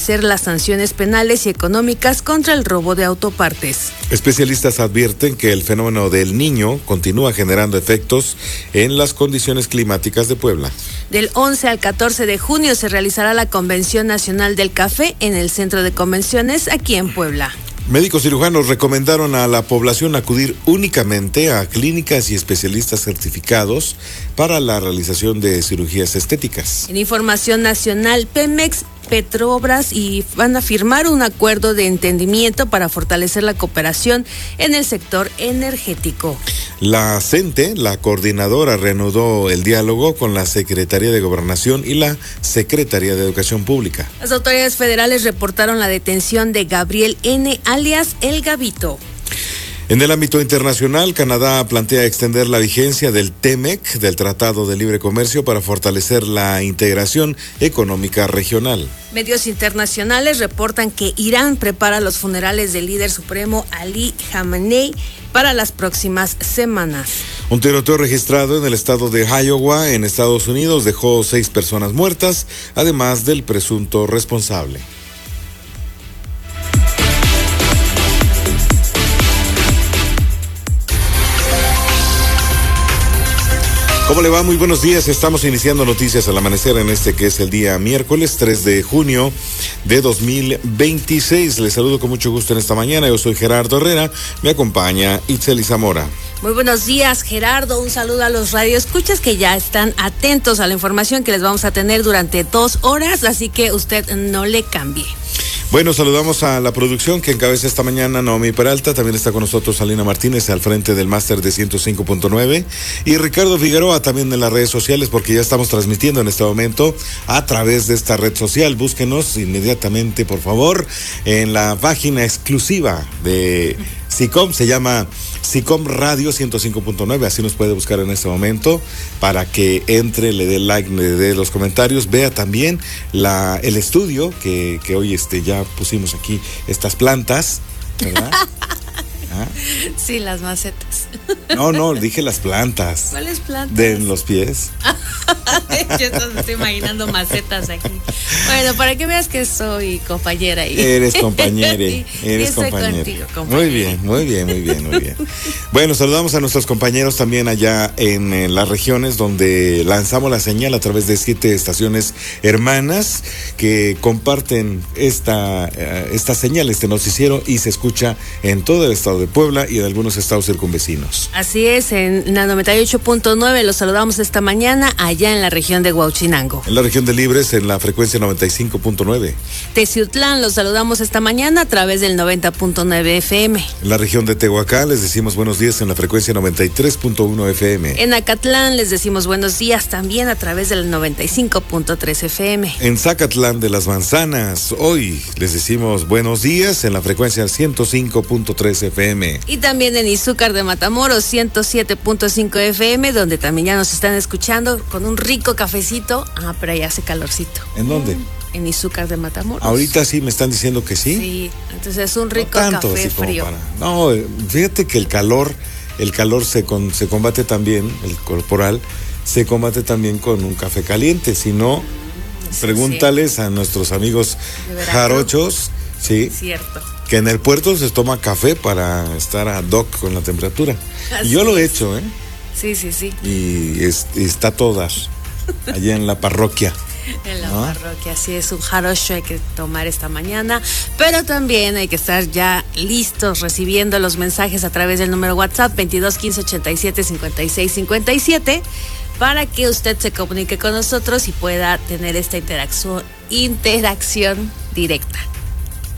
fortalecer las sanciones penales y económicas contra el robo de autopartes. Especialistas advierten que el fenómeno del Niño continúa generando efectos en las condiciones climáticas de Puebla. Del 11 al 14 de junio se realizará la Convención Nacional del Café en el Centro de Convenciones aquí en Puebla. Médicos cirujanos recomendaron a la población acudir únicamente a clínicas y especialistas certificados para la realización de cirugías estéticas. En información nacional, Pemex, Petrobras y van a firmar un acuerdo de entendimiento para fortalecer la cooperación en el sector energético. La CENTE, la coordinadora, reanudó el diálogo con la Secretaría de Gobernación y la Secretaría de Educación Pública. Las autoridades federales reportaron la detención de Gabriel N., alias El Gabito. En el ámbito internacional, Canadá plantea extender la vigencia del TEMEC, del Tratado de Libre Comercio, para fortalecer la integración económica regional. Medios internacionales reportan que Irán prepara los funerales del líder supremo Ali Khamenei para las próximas semanas. Un tiroteo registrado en el estado de Iowa, en Estados Unidos, dejó 6 personas muertas, además del presunto responsable. ¿Cómo le va? Muy buenos días. Estamos iniciando noticias al amanecer en este que es el día miércoles 3 de junio de 2026. Les saludo con mucho gusto en esta mañana. Yo soy Gerardo Herrera. Me acompaña Itzeli Zamora. Muy buenos días, Gerardo. Un saludo a los radioescuchas que ya están atentos a la información que les vamos a tener durante 2 horas, así que usted no le cambie. Bueno, saludamos a la producción que encabeza esta mañana Naomi Peralta, también está con nosotros Alina Martínez al frente del máster de 105.9 y Ricardo Figueroa también en las redes sociales porque ya estamos transmitiendo en este momento a través de esta red social. Búsquenos inmediatamente, por favor, en la página exclusiva de SICOM, se llama SICOM Radio 105.9, así nos puede buscar en este momento para que entre, le dé like, le dé los comentarios, vea también el estudio que hoy ya pusimos aquí estas plantas, ¿verdad? ¿Ah? Sí, las macetas. No, dije las plantas. ¿Cuáles plantas? De los pies. Yo me estoy imaginando macetas aquí. Bueno, para que veas que soy compañera ahí. Eres compañera. Eres compañera. Contigo, compañera. Muy bien. Bueno, saludamos a nuestros compañeros también allá en las regiones donde lanzamos la señal a través de 7 estaciones hermanas que comparten esta señal, este noticiero, y se escucha en todo el estado de Puebla y en algunos estados circunvecinos. Así es, en la 98.9 los saludamos esta mañana allá en la región de Huauchinango. En la región de Libres en la frecuencia 95.9. Teciutlán los saludamos esta mañana a través del 90.9 FM. En la región de Tehuacán les decimos buenos días en la frecuencia 93.1 FM. En Acatlán les decimos buenos días también a través del 95.3 FM. En Zacatlán de las Manzanas hoy les decimos buenos días en la frecuencia 105.3 FM. Y también en Izúcar de Matamoros 107.5 FM, donde también ya nos están escuchando con un rico cafecito. Pero ahí hace calorcito. ¿En dónde? En Izúcar de Matamoros. Ahorita sí me están diciendo que sí. Sí, entonces es un rico café frío. No, fíjate que el calor se combate también, el corporal se combate también con un café caliente. Si no, pregúntales a nuestros amigos jarochos, sí. Cierto. Que en el puerto se toma café para estar ad hoc con la temperatura. Así yo lo he hecho, ¿eh? Sí. Y está todas allá en la parroquia. En la parroquia, así es, un jarocho hay que tomar esta mañana, pero también hay que estar ya listos recibiendo los mensajes a través del número WhatsApp 22 15 87 56 57 para que usted se comunique con nosotros y pueda tener esta interacción directa.